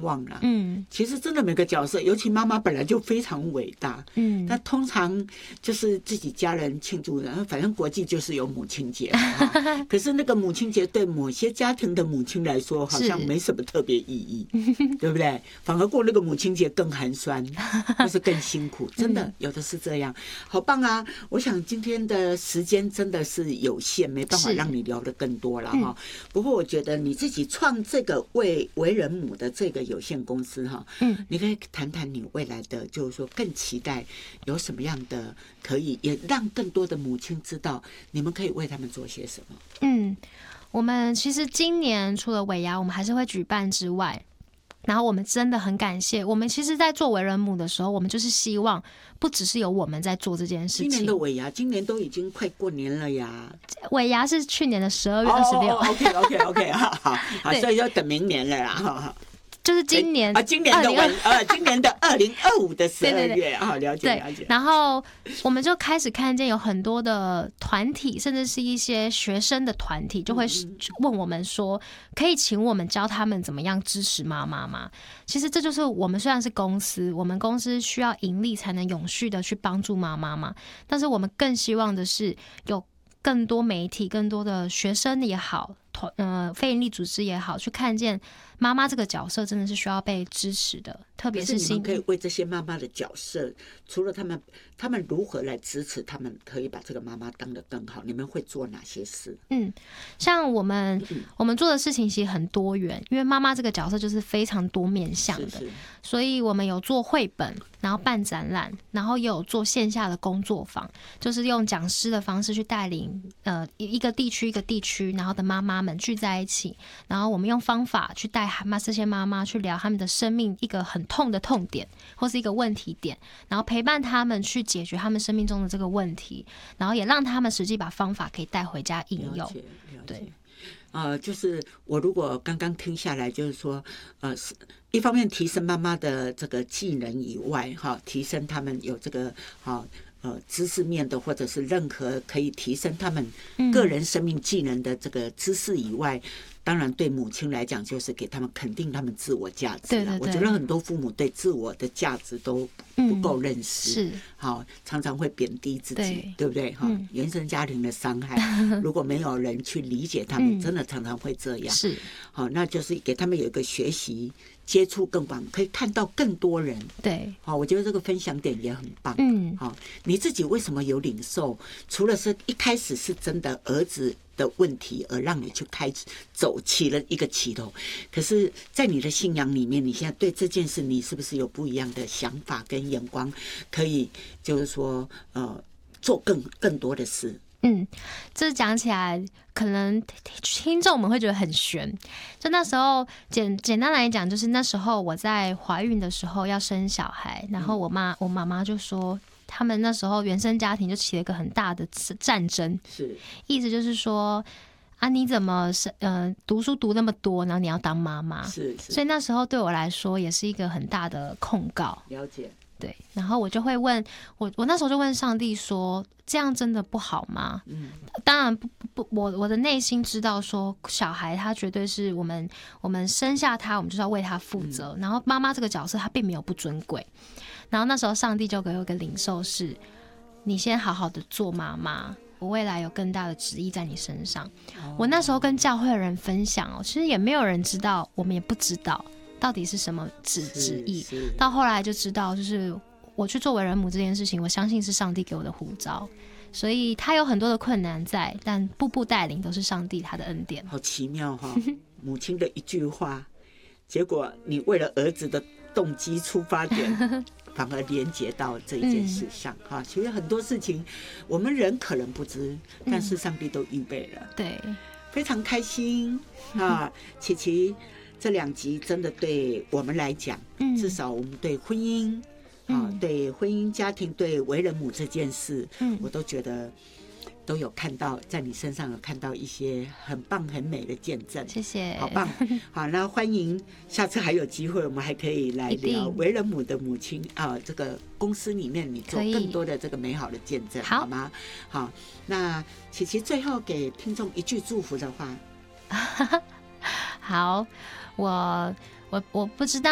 望啦。其实真的每个角色，尤其妈妈本来就非常伟大。那通常就是自己家人庆祝的，反正国际就是有母亲节。可是那个母亲节对某些家庭的母亲来说，好像没什么特别意义，对不对？反而过那个母亲节更寒酸，或是更辛苦。真的有的是这样，好棒啊！我想今天的时间真的是有限，没办法让你聊得更多了哈。不过我觉得你自己创这个为人母的这个有限公司哈，你可以谈谈你未来的，就是说更期待有什么样的可以也让更多的母亲知道，你们可以为他们做些什么。 我们其实今年除了尾牙我们还是会举办之外，然后我们真的很感谢，我们其实在做为人母的时候，我们就是希望不只是有我们在做这件事情。 今年的尾牙，今年都已经快过年了呀。 尾牙是去年的12月26。 OK， 好，所以要等明年了啦。 就是今年今年的2025的12月啊，了解。 然后我们就开始看见有很多的团体，甚至是一些学生的团体，就会问我们说，可以请我们教他们怎么样支持妈妈吗？其实这就是我们虽然是公司，我们公司需要盈利才能永续的去帮助妈妈嘛，但是我们更希望的是有更多媒体、更多的学生也好，非营利组织也好，去看见妈妈这个角色真的是需要被支持的，特别是你们可以为这些妈妈的角色，除了他们如何来支持，他们可以把这个妈妈当得更好，你们会做哪些事？ 像我们做的事情其实很多元，因为妈妈这个角色就是非常多面向的，所以我们有做绘本，然后办展览，然后也有做线下的工作坊，就是用讲师的方式去带领一个地区，然后的妈妈们聚在一起，然后我们用方法去带这些妈妈去聊他们的生命一个很痛的痛点或是一个问题点，然后陪伴他们去解决他们生命中的这个问题，然后也让他们实际把方法可以带回家应用。对。 就是我如果刚刚听下来，就是说，一方面提升妈妈的这个技能以外，提升他们有这个知识面的，或者是任何可以提升他们个人生命技能的这个知识以外，当然对母亲来讲，就是给他们肯定他们自我价值。对，我觉得很多父母对自我的价值都不够认识，常常会贬低自己，对不对？原生家庭的伤害，如果没有人去理解他们，真的常常会这样。那就是给他们有一个学习。接触更广，可以看到更多人。对，我觉得这个分享点也很棒。你自己为什么有领受？除了是一开始是真的儿子的问题而让你去开始走起了一个起头，可是在你的信仰里面，你现在对这件事你是不是有不一样的想法跟眼光，可以就是说做更多的事？ 这讲起来可能听众们会觉得很悬，就那时候简单来讲，就是那时候我在怀孕的时候要生小孩，然后我妈妈就说他们那时候原生家庭就起了一个很大的战争，意思就是说你怎么读书读那么多，然后你要当妈妈，所以那时候对我来说也是一个很大的控告。 了解。 对，然后我就会问我那时候就问上帝说，这样真的不好吗？当然不，我的内心知道说，小孩他绝对是我们生下他，我们就是要为他负责。然后妈妈这个角色，他并没有不尊贵。然后那时候上帝就给我一个领受是，你先好好的做妈妈，我未来有更大的旨意在你身上。我那时候跟教会的人分享其实也没有人知道，我们也不知道。到底是什么旨意？到后来就知道，就是我去做为人母这件事情，我相信是上帝给我的呼召，所以他有很多的困难在，但步步带领都是上帝他的恩典。 好奇妙母亲的一句话，结果你为了儿子的动机出发点，反而连接到这一件事上其实很多事情我们人可能不知，但是上帝都预备了。 对， 非常开心琪琪。这2集真的对我们来讲，至少我们对婚姻对婚姻家庭对为人母这件事，我都觉得都有看到，在你身上有看到一些很棒很美的见证。 谢谢， 好棒。好，那欢迎下次还有机会，我们还可以来聊为人母的母亲这个公司里面你做更多的这个美好的见证，好吗？好，那琪琪最后给听众一句祝福的话。 好，我不知道